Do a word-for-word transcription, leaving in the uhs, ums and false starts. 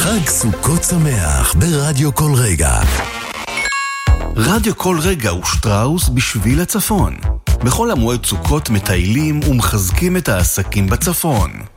חג סוכות שמח ברדיו כל רגע. רדיו כל רגע ושטראוס בשביל הצפון. בכל המועד סוכות מטיילים ומחזקים את העסקים בצפון.